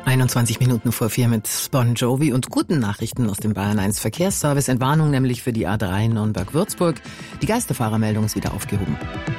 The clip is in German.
21 Minuten vor 4 mit Bon Jovi und guten Nachrichten aus dem Bayern 1 Verkehrsservice. Entwarnung nämlich für die A3 Nürnberg-Würzburg. Die Geisterfahrermeldung ist wieder aufgehoben.